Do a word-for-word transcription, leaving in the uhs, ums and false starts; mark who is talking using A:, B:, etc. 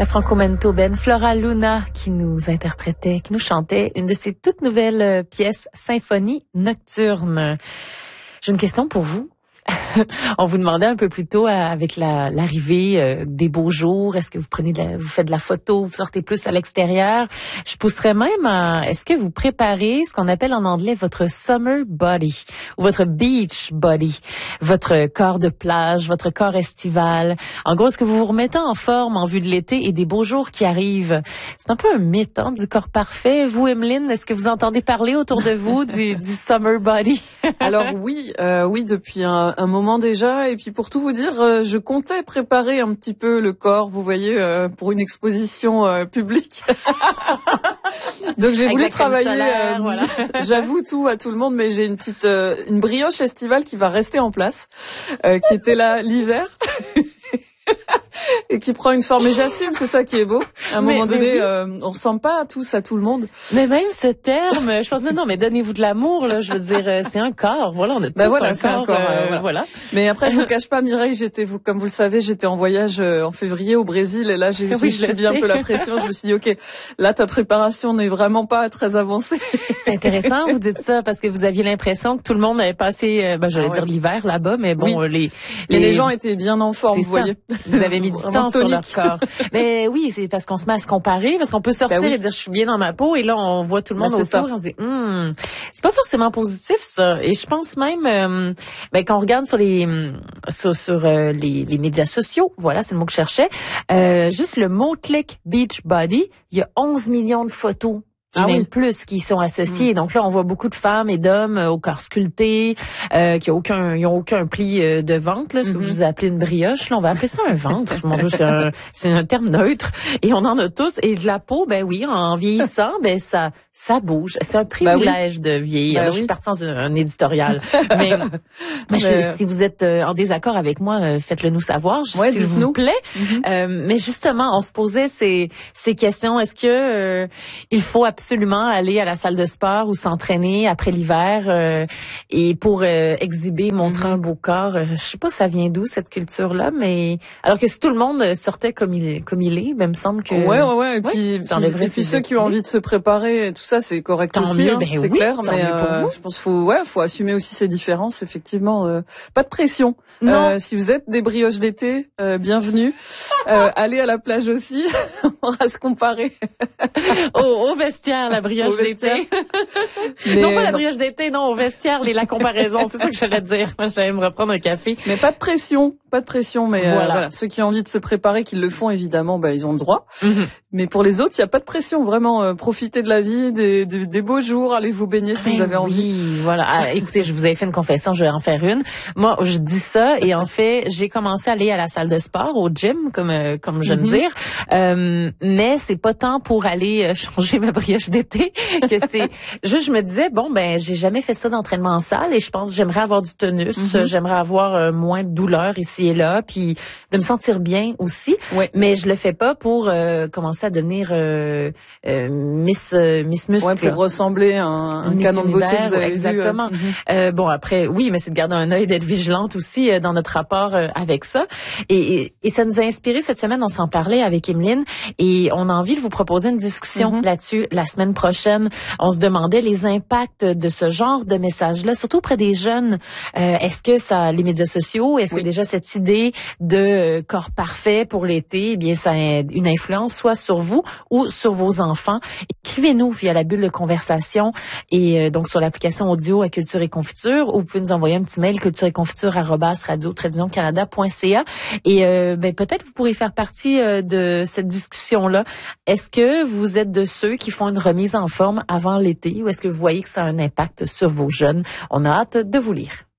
A: La franco-manitobaine Flora Luna qui nous interprétait, qui nous chantait une de ses toutes nouvelles pièces, Symphonie nocturne. J'ai une question pour vous. On vous demandait un peu plus tôt, avec la, l'arrivée euh, des beaux jours, est-ce que vous prenez de la, vous faites de la photo, vous sortez plus à l'extérieur? Je pousserais même à, est-ce que vous préparez ce qu'on appelle en anglais votre summer body ou votre beach body, votre corps de plage, votre corps estival? En gros, est-ce que vous vous remettez en forme en vue de l'été et des beaux jours qui arrivent? C'est un peu un mythe, hein, du corps parfait. Vous, Emeline, est-ce que vous entendez parler autour de vous du, du summer body?
B: Alors oui, euh, oui, depuis un, un moment déjà. Et puis pour tout vous dire, euh, je comptais préparer un petit peu le corps, vous voyez, euh, pour une exposition euh, publique. Donc j'ai voulu travailler. Solaire, euh, voilà. J'avoue tout à tout le monde, mais j'ai une petite, euh, une brioche estivale qui va rester en place, euh, qui était là l'hiver. Et qui prend une forme, et j'assume, c'est ça qui est beau. À un mais, moment donné, oui. euh, on ressemble pas à tous, à tout le monde.
A: Mais même ce terme, je pense, non, mais donnez-vous de l'amour, là, je veux dire, c'est un corps, voilà, on a tous
B: bah voilà,
A: un
B: c'est
A: corps,
B: un corps euh,
A: euh,
B: voilà.
A: voilà.
B: Mais après, je vous cache pas, Mireille, j'étais, vous, comme vous le savez, j'étais en voyage euh, en février au Brésil, et là, j'ai
A: oui,
B: je subi un peu la pression, je me suis dit, ok, là, ta préparation n'est vraiment pas très avancée.
A: C'est intéressant, vous dites ça, parce que vous aviez l'impression que tout le monde avait passé, euh, ben, j'allais ah ouais. dire l'hiver là-bas, mais bon, oui. les,
B: les... les gens étaient bien en forme, vous
A: ça.
B: voyez.
A: Vous avez mis du temps sur leur corps. Mais oui, c'est parce qu'on se met à se comparer, parce qu'on peut sortir ben oui. et dire je suis bien dans ma peau, et là on voit tout le monde ben, autour ça. Et on se dit hum, c'est pas forcément positif ça. Et je pense même euh, ben, quand on regarde sur les sur, sur euh, les, les médias sociaux, voilà, c'est le mot que je cherchais, euh, juste le mot click beach body, il y a onze millions de photos. Et ah même oui. plus qui sont associés. Mmh. Donc là, on voit beaucoup de femmes et d'hommes euh, au corps sculpté, euh, qui ont aucun, ils ont aucun pli euh, de ventre, là, ce mmh. que vous appelez une brioche. Là, on va appeler ça un ventre. Mon Dieu, c'est un, c'est un terme neutre. Et on en a tous. Et de la peau, ben oui, en vieillissant, ben ça, ça bouge. C'est un privilège ben oui. de vieillir. Ben là, oui. Je suis partie dans un, un éditorial. mais, mais je, si vous êtes euh, en désaccord avec moi, euh, faites-le nous savoir,
B: ouais,
A: s'il vous plaît. Mmh. Euh, mais justement, on se posait ces, ces questions. Est-ce que euh, il faut absolument absolument aller à la salle de sport ou s'entraîner après l'hiver euh, et pour euh, exhiber, montrer mm-hmm. un beau corps. Euh, je sais pas ça vient d'où cette culture-là, mais alors que si tout le monde sortait comme il comme il est, ben, il me semble que
B: ouais ouais ouais. Et puis, ouais, puis, et puis ceux qui ont envie de se préparer, et tout ça, c'est correct tant aussi, mieux, hein, ben c'est oui, clair. Mais euh, je pense faut ouais faut assumer aussi ces différences. Effectivement, euh, pas de pression. Non. Euh, si vous êtes des brioches d'été, euh, bienvenue. euh, allez à la plage aussi. On va se comparer.
A: au, au vestiaire. La brioche d'été. Non, pas la brioche d'été, non, au vestiaire, les, la comparaison, c'est ça que j'allais dire. Moi, j'allais me reprendre un café.
B: Mais pas de pression, pas de pression, mais voilà. Euh, voilà. Ceux qui ont envie de se préparer, qui le font, évidemment, bah, ils ont le droit. Mm-hmm. Mais pour les autres, il n'y a pas de pression, vraiment. Euh, profitez de la vie, des, des, des beaux jours, allez vous baigner si ah, vous avez
A: oui,
B: envie.
A: Oui, voilà. Ah, écoutez, je vous avais fait une confession, je vais en faire une. Moi, je dis ça, et en fait, j'ai commencé à aller à la salle de sport, au gym, comme euh, comme j'aime mm-hmm. dire. Euh, mais c'est pas tant pour aller euh, changer ma brioche d'été que c'est juste, je me disais, bon, ben, j'ai jamais fait ça d'entraînement en salle, et je pense que j'aimerais avoir du tonus, mm-hmm. j'aimerais avoir euh, moins de douleur ici et là, puis de me sentir bien aussi. Oui. Mais je le fais pas pour euh, commencer à devenir euh, euh, Miss euh, Miss Muscle.
B: Ouais, pour ressembler à un, un canon de beauté que vous avez
A: exactement.
B: Vu,
A: euh. Euh, bon, après, oui, mais c'est de garder un œil, d'être vigilante aussi euh, dans notre rapport euh, avec ça. Et, et, et ça nous a inspiré cette semaine, on s'en parlait avec Emeline, et on a envie de vous proposer une discussion mm-hmm. là-dessus la semaine prochaine. On se demandait les impacts de ce genre de message-là, surtout auprès des jeunes. Euh, est-ce que ça, les médias sociaux, est-ce oui. que déjà cette idée de euh, corps parfait pour l'été, eh bien, ça a une influence soit sur vous ou sur vos enfants? Écrivez-nous via la bulle de conversation et euh, donc sur l'application audio à Culture et Confiture, ou vous pouvez nous envoyer un petit mail culture et confiture arobase radio tiret canada point c a, et euh, ben peut-être vous pourrez faire partie euh, de cette discussion-là. Est-ce que vous êtes de ceux qui font une remise en forme avant l'été, ou est-ce que vous voyez que ça a un impact sur vos jeunes? On a hâte de vous lire.